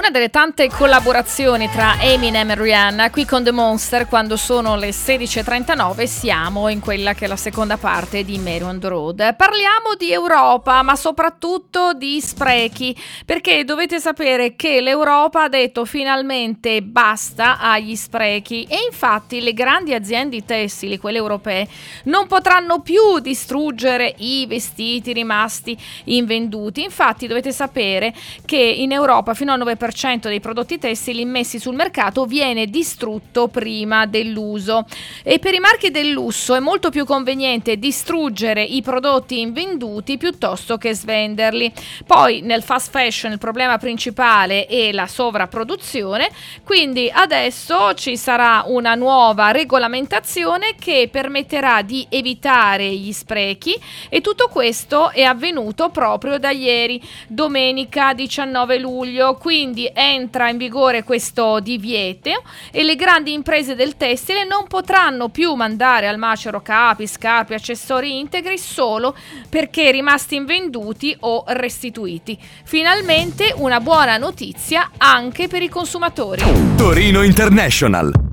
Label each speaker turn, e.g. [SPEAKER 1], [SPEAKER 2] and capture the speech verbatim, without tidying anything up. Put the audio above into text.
[SPEAKER 1] una delle tante collaborazioni tra Eminem e Rihanna qui con The Monster. Quando sono le sedici e trentanove siamo in quella che è la seconda parte di Mary on the Road. Parliamo di Europa, ma soprattutto di sprechi, perché dovete sapere che l'Europa ha detto finalmente basta agli sprechi, e infatti le grandi aziende tessili, quelle europee, non potranno più distruggere i vestiti rimasti invenduti. Infatti dovete sapere che in Europa fino al nove per cento dei prodotti tessili immessi sul mercato viene distrutto prima dell'uso, e per i marchi del lusso è molto più conveniente distruggere i prodotti invenduti piuttosto che svenderli. Poi nel fast fashion il problema principale è la sovrapproduzione, quindi adesso ci sarà una nuova regolamentazione che permetterà di evitare gli sprechi, e tutto questo è avvenuto proprio da ieri, domenica diciannove luglio, quindi entra in vigore questo divieto e le grandi imprese del tessile non potranno più mandare al macero capi, scarpe, accessori integri solo perché rimasti invenduti o restituiti. Finalmente una buona notizia anche per i consumatori.
[SPEAKER 2] Torino International.